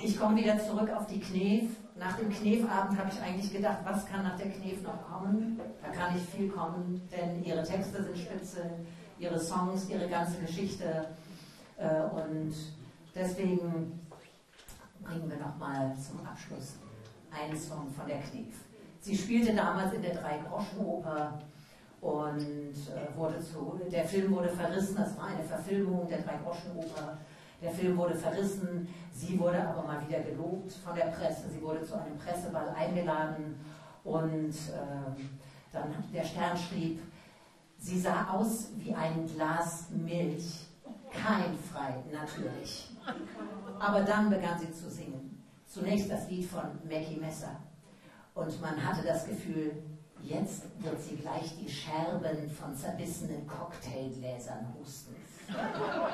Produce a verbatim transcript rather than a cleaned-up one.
Ich komme wieder zurück auf die Knef. Nach dem Knefabend habe ich eigentlich gedacht, was kann nach der Knef noch kommen? Da kann nicht viel kommen, denn ihre Texte sind spitze, ihre Songs, ihre ganze Geschichte. Äh, und deswegen bringen wir nochmal zum Abschluss einen Song von der Knef. Sie spielte damals in der Drei-Groschen-Oper und äh, wurde zu, der Film wurde verrissen, das war eine Verfilmung der Drei-Groschen-Oper. Der Film wurde verrissen, sie wurde aber mal wieder gelobt von der Presse, sie wurde zu einem Presseball eingeladen und äh, dann der Stern schrieb, sie sah aus wie ein Glas Milch, keimfrei natürlich. Aber dann begann sie zu singen, zunächst das Lied von Mackie Messer und man hatte das Gefühl, jetzt wird sie gleich die Scherben von zerbissenen Cocktailgläsern husten.